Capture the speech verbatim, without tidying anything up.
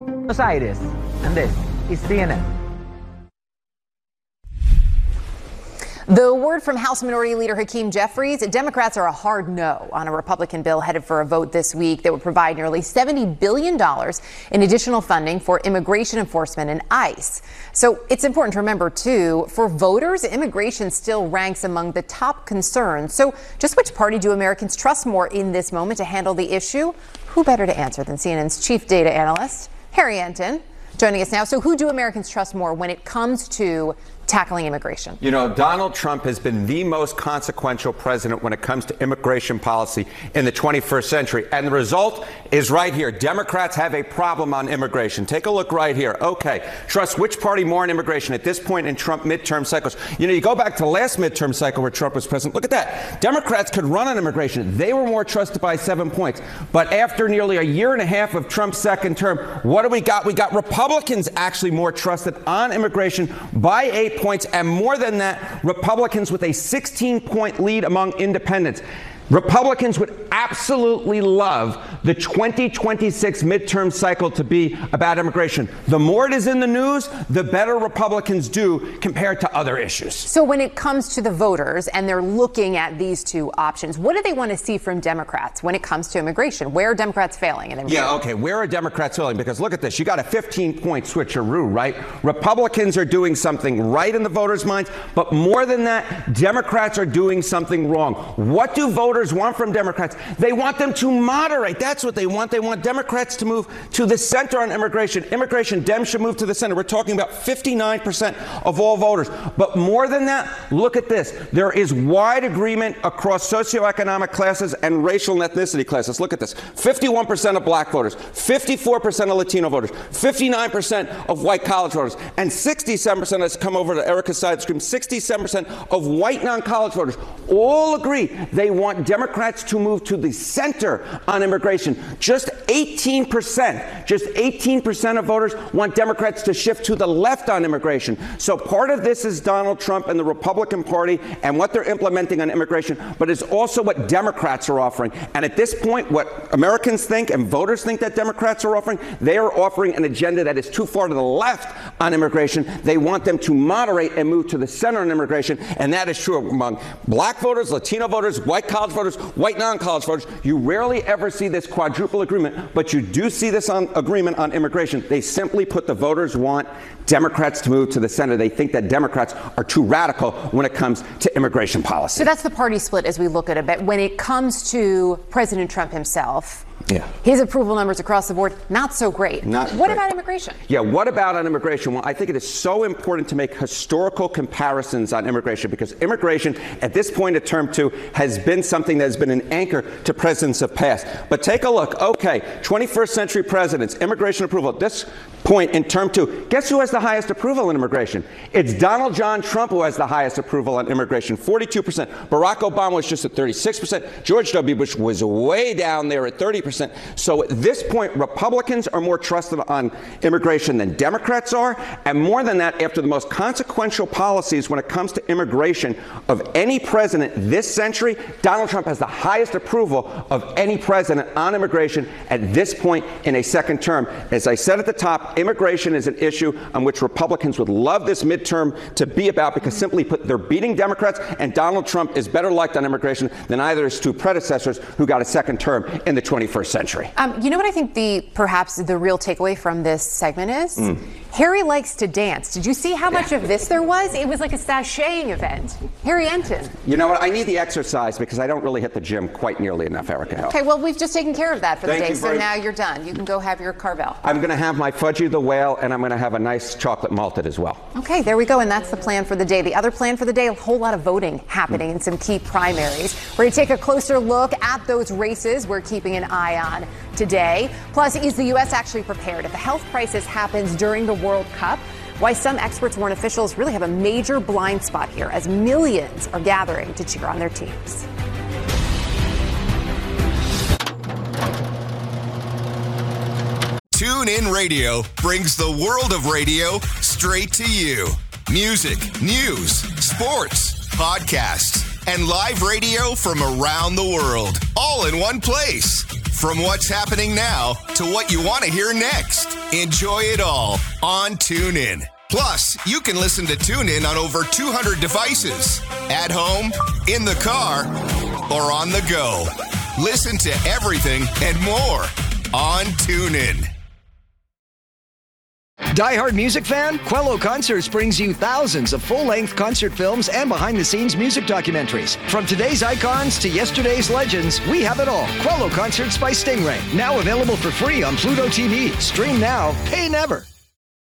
Buenos Aires, and this is C N N. The word from House Minority Leader Hakeem Jeffries, Democrats are a hard no on a Republican bill headed for a vote this week that would provide nearly seventy billion dollars in additional funding for immigration enforcement and ICE. So it's important to remember, too, for voters, immigration still ranks among the top concerns. So just which party do Americans trust more in this moment to handle the issue? Who better to answer than C N N's chief data analyst, Harry Enten, joining us now. So who do Americans trust more when it comes to tackling immigration? You know, Donald Trump has been the most consequential president when it comes to immigration policy in the twenty-first century. And the result is right here. Democrats have a problem on immigration. Take a look right here. Okay, trust which party more on immigration at this point in Trump midterm cycles? You know, you go back to last midterm cycle where Trump was president. Look at that. Democrats could run on immigration. They were more trusted by seven points. But after nearly a year and a half of Trump's second term, what do we got? We got Republicans actually more trusted on immigration by eight points, and more than that, Republicans with a sixteen point lead among independents. Republicans would absolutely love the twenty twenty-six midterm cycle to be about immigration. The more it is in the news, the better Republicans do compared to other issues. So when it comes to the voters and they're looking at these two options, what do they want to see from Democrats when it comes to immigration? Where are Democrats failing in immigration? Yeah, okay, where are Democrats failing? Because look at this. You got a fifteen point switcheroo, right? Republicans are doing something right in the voters' minds, but more than that, Democrats are doing something wrong. What do voters want from Democrats? They want them to moderate. That's what they want. They want Democrats to move to the center on immigration. Immigration, Dems should move to the center. We're talking about fifty-nine percent of all voters. But more than that, look at this. There is wide agreement across socioeconomic classes and racial and ethnicity classes. Look at this. fifty-one percent of black voters, fifty-four percent of Latino voters, fifty-nine percent of white college voters, and sixty-seven percent, let's come over to Erica's side of the screen, sixty-seven percent of white non-college voters all agree they want Democrats to move to the center on immigration. Just eighteen percent, just eighteen percent of voters want Democrats to shift to the left on immigration. So part of this is Donald Trump and the Republican Party and what they're implementing on immigration, but it's also what Democrats are offering. And at this point, what Americans think and voters think that Democrats are offering, they are offering an agenda that is too far to the left on immigration. They want them to moderate and move to the center on immigration, and that is true among black voters, Latino voters, white college voters, white non-college voters. You rarely ever see this quadruple agreement, but you do see this on agreement on immigration. They simply put the voters want Democrats to move to the center. They think that Democrats are too radical when it comes to immigration policy. So that's the party split as we look at it. But when it comes to President Trump himself, yeah, his approval numbers across the board, not so great. Not what great. about immigration? Yeah, what about on immigration? Well, I think it is so important to make historical comparisons on immigration, because immigration at this point in term two has been something that has been an anchor to presidents of past. But take a look. Okay, twenty-first century presidents, immigration approval. At this point in term two, guess who has the highest approval in immigration? It's Donald John Trump who has the highest approval on immigration, forty-two percent. Barack Obama was just at thirty-six percent. George W. Bush was way down there at thirty percent. So at this point, Republicans are more trusted on immigration than Democrats are. And more than that, after the most consequential policies when it comes to immigration of any president this century, Donald Trump has the highest approval of any president on immigration at this point in a second term. As I said at the top, immigration is an issue on which Republicans would love this midterm to be about, because simply put, they're beating Democrats, and Donald Trump is better liked on immigration than either his two predecessors who got a second term in the twenty-first century. Um, you know what I think the perhaps the real takeaway from this segment is? Mm. Harry likes to dance. Did you see how much of this there was? It was like a sashaying event. Harry Enten. You know what? I need the exercise because I don't really hit the gym quite nearly enough, Erica. Okay, well, we've just taken care of that for Thank the day, you so very now you're done. You can go have your Carvel. I'm going to have my Fudgy the Whale, and I'm going to have a nice chocolate malted as well. Okay, there we go, and that's the plan for the day. The other plan for the day, a whole lot of voting happening mm. in some key primaries. We're going to take a closer look at those races we're keeping an eye on today. Plus, is the U S actually prepared if a health crisis happens during the World Cup? Why some experts warn officials really have a major blind spot here as millions are gathering to cheer on their teams. TuneIn Radio brings the world of radio straight to you. Music, news, sports, podcasts, and live radio from around the world, all in one place. From what's happening now to what you want to hear next. Enjoy it all on TuneIn. Plus, you can listen to TuneIn on over two hundred devices. At home, in the car, or on the go. Listen to everything and more on TuneIn. Die Hard music fan? Quello Concerts brings you thousands of full-length concert films and behind-the-scenes music documentaries. From today's icons to yesterday's legends, we have it all. Quello Concerts by Stingray. Now available for free on Pluto T V. Stream now, pay never.